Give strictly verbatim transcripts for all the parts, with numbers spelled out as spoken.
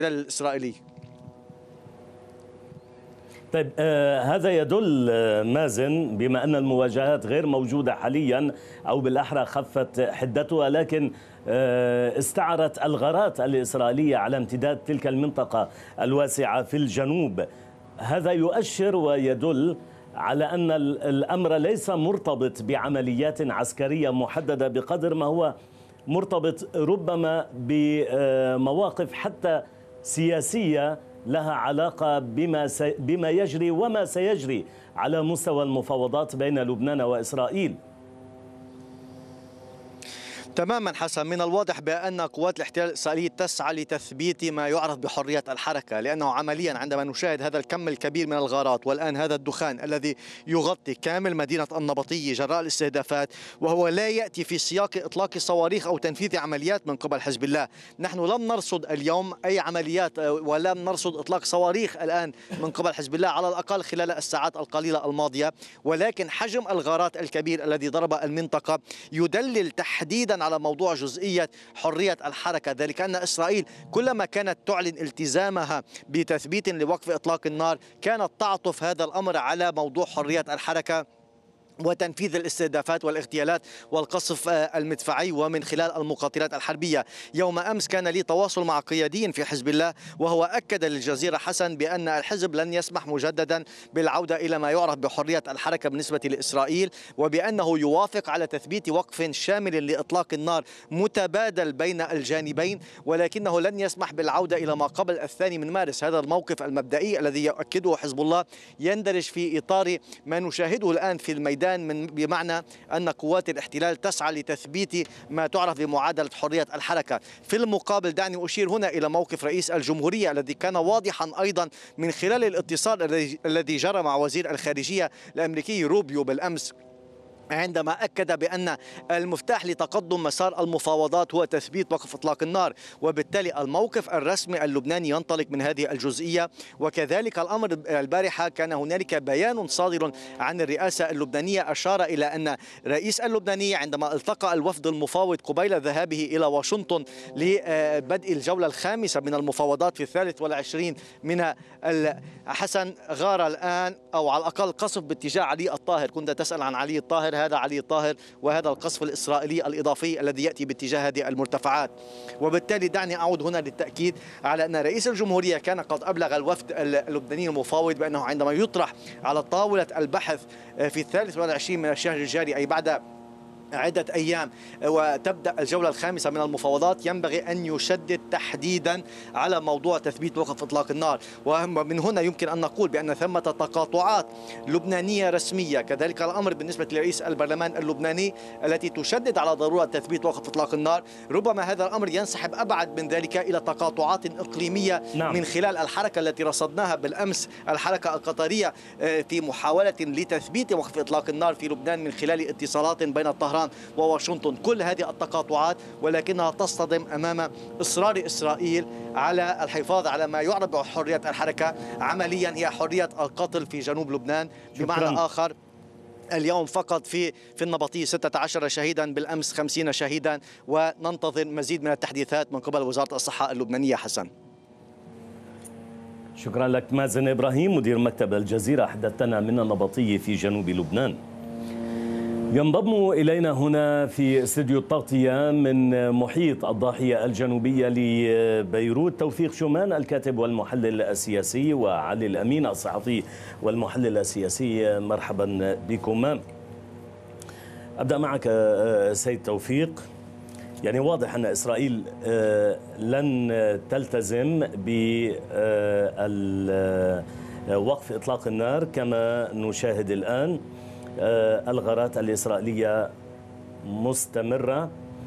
الإسرائيلي. طيب آه هذا يدل آه مازن بما أن المواجهات غير موجودة حاليا، أو بالأحرى خفت حدتها، لكن آه استعرت الغارات الإسرائيلية على امتداد تلك المنطقة الواسعة في الجنوب. هذا يؤشر ويدل على أن الأمر ليس مرتبط بعمليات عسكرية محددة بقدر ما هو مرتبط ربما بمواقف حتى سياسية لها علاقة بما بما يجري وما سيجري على مستوى المفاوضات بين لبنان وإسرائيل. تماما حسن، من الواضح بأن قوات الاحتلال الإسرائيلية تسعى لتثبيت ما يعرف بحرية الحركة، لأنه عمليا عندما نشاهد هذا الكم الكبير من الغارات والآن هذا الدخان الذي يغطي كامل مدينة النبطية جراء الاستهدافات، وهو لا يأتي في سياق إطلاق صواريخ أو تنفيذ عمليات من قبل حزب الله. نحن لم نرصد اليوم أي عمليات ولم نرصد إطلاق صواريخ الآن من قبل حزب الله على الأقل خلال الساعات القليلة الماضية، ولكن حجم الغارات الكبير الذي ضرب المنطقة يدلل تحديدا على موضوع جزئية حرية الحركة، ذلك أن إسرائيل كلما كانت تعلن التزامها بتثبيت لوقف إطلاق النار كانت تعطف هذا الأمر على موضوع حرية الحركة وتنفيذ الاستهدافات والاغتيالات والقصف المدفعي ومن خلال المقاتلات الحربية. يوم أمس كان لي تواصل مع قيادي في حزب الله، وهو أكد للجزيرة حسن بأن الحزب لن يسمح مجددا بالعودة إلى ما يعرف بحرية الحركة بالنسبة لإسرائيل، وبأنه يوافق على تثبيت وقف شامل لإطلاق النار متبادل بين الجانبين، ولكنه لن يسمح بالعودة إلى ما قبل الثاني من مارس. هذا الموقف المبدئي الذي يؤكده حزب الله يندرج في إطار ما نشاهده الآن في الميدان، من بمعنى أن قوات الاحتلال تسعى لتثبيت ما تعرف بمعادلة حرية الحركة. في المقابل دعني أشير هنا إلى موقف رئيس الجمهورية الذي كان واضحا أيضا من خلال الاتصال الذي جرى مع وزير الخارجية الأمريكي روبيو بالأمس، عندما أكد بأن المفتاح لتقدم مسار المفاوضات هو تثبيت وقف إطلاق النار، وبالتالي الموقف الرسمي اللبناني ينطلق من هذه الجزئية. وكذلك الأمر البارحة كان هنالك بيان صادر عن الرئاسة اللبنانية أشار إلى أن رئيس اللبناني عندما التقى الوفد المفاوض قبيل ذهابه إلى واشنطن لبدء الجولة الخامسة من المفاوضات في الثالث والعشرين من حسن غار الآن، أو على الأقل قصف باتجاه علي الطاهر. كنت تسأل عن علي الطاهر، هذا علي الطاهر، وهذا القصف الإسرائيلي الإضافي الذي يأتي باتجاه هذه المرتفعات. وبالتالي دعني أعود هنا للتأكيد على أن رئيس الجمهورية كان قد أبلغ الوفد اللبناني المفاوض بأنه عندما يطرح على طاولة البحث في الثالث والعشرين من الشهر الجاري، أي بعد عدة أيام وتبدأ الجولة الخامسة من المفاوضات، ينبغي أن يشدد تحديدا على موضوع تثبيت وقف إطلاق النار. ومن هنا يمكن أن نقول بأن ثمة تقاطعات لبنانية رسمية، كذلك الأمر بالنسبة لرئيس البرلمان اللبناني التي تشدد على ضرورة تثبيت وقف إطلاق النار. ربما هذا الأمر ينسحب أبعد من ذلك إلى تقاطعات إقليمية نعم. من خلال الحركة التي رصدناها بالأمس، الحركة القطرية في محاولة لتثبيت وقف إطلاق النار في لبنان من خلال اتصالات بين طهران وواشنطن. كل هذه التقاطعات ولكنها تصطدم أمام إصرار إسرائيل على الحفاظ على ما يعرف بحرية الحركة. عمليا هي حرية القتل في جنوب لبنان. بمعنى شكرا. آخر، اليوم فقط في في النبطية ستة عشر شهيدا، بالأمس خمسين شهيدا، وننتظر مزيد من التحديثات من قبل وزارة الصحة اللبنانية. حسن، شكرا لك مازن إبراهيم مدير مكتب الجزيرة، حدثتنا من النبطية في جنوب لبنان. ينضم إلينا هنا في استديو التغطية من محيط الضاحية الجنوبية لبيروت توفيق شومان الكاتب والمحلل السياسي، وعلي الأمين الصحفي والمحلل السياسي. مرحبا بكم. أبدأ معك سيد توفيق. يعني واضح أن إسرائيل لن تلتزم بوقف إطلاق النار كما نشاهد الآن. الغارات الإسرائيلية مستمرة،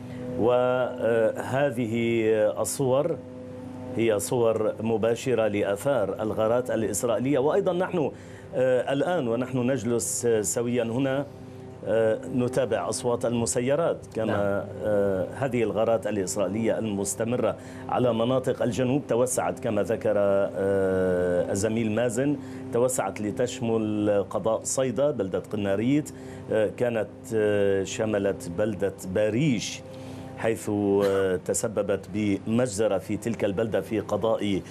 وهذه الصور هي صور مباشرة لآثار الغارات الإسرائيلية. وأيضا نحن الآن ونحن نجلس سويا هنا نتابع أصوات المسيرات كما نعم. هذه الغارات الإسرائيلية المستمرة على مناطق الجنوب توسعت كما ذكر الزميل مازن، توسعت لتشمل قضاء صيدا، بلدة قناريت، كانت شملت بلدة باريش حيث تسببت بمجزرة في تلك البلدة في قضاء